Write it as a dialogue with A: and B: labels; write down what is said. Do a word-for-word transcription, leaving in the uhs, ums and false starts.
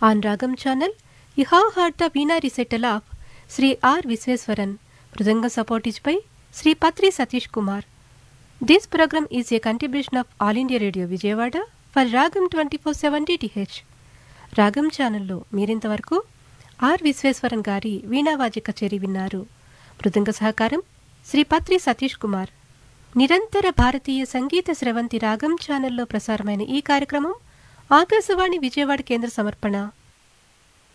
A: On Ragam channel, you have heard the Veena recital of Sri R. Visveswaran. Mridanga support is by Sri Patri Satish Kumar. This program is a contribution of All India Radio Vijayawada for Ragam twenty-four seven D T H. రాగం ఛానల్లో మీరింతవరకు are Visweswaran గారి వీణావాద్య కచేరీ విన్నారు. మృదంగ సహకారం శ్రీ పత్రి సతీష్ కుమార్. నిరంతర భారతీయ సంగీత స్రవంతి రాగం ఛానల్లో ప్రసారమైన ఈ కార్యక్రమం ఆకాశవాణి విజయవాడ కేంద్ర సమర్పణ.